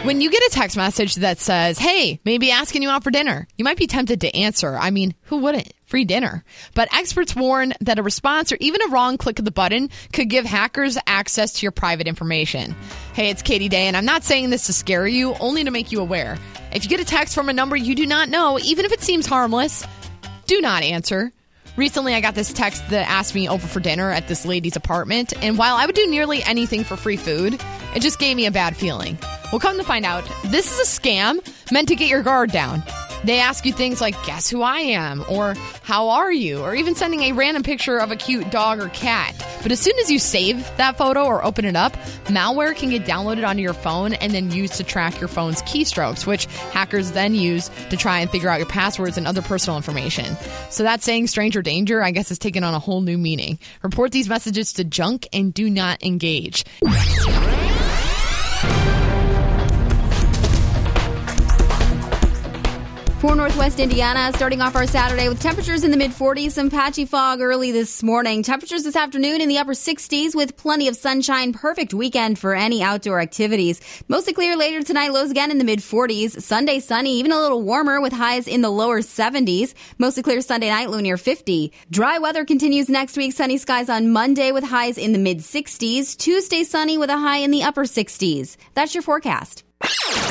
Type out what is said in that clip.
When you get a text message that says, hey, maybe asking you out for dinner, you might be tempted to answer. I mean, who wouldn't? Free dinner. But experts warn that a response or even a wrong click of the button could give hackers access to your private information. Hey, it's Katie Day, and I'm not saying this to scare you, only to make you aware. If you get a text from a number you do not know, even if it seems harmless, do not answer. Recently, I got this text that asked me over for dinner at this lady's apartment, and while I would do nearly anything for free food, it just gave me a bad feeling. Well, come to find out, this is a scam meant to get your guard down. They ask you things like, guess who I am, or how are you, or even sending a random picture of a cute dog or cat. But as soon as you save that photo or open it up, malware can get downloaded onto your phone and then used to track your phone's keystrokes, which hackers then use to try and figure out your passwords and other personal information. So that saying stranger danger, I guess, has taken on a whole new meaning. Report these messages to junk and do not engage. For Northwest Indiana, starting off our Saturday with temperatures in the mid-40s, some patchy fog early this morning. Temperatures this afternoon in the upper 60s with plenty of sunshine. Perfect weekend for any outdoor activities. Mostly clear later tonight, lows again in the mid-40s. Sunday sunny, even a little warmer with highs in the lower 70s. Mostly clear Sunday night, low near 50. Dry weather continues next week. Sunny skies on Monday with highs in the mid-60s. Tuesday sunny with a high in the upper 60s. That's your forecast.